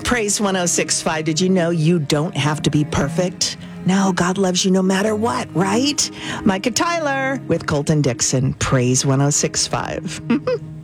Praise 1065. Did you know you don't have to be perfect? No, God loves you no matter what, right? Micah Tyler with Colton Dixon. Praise 1065.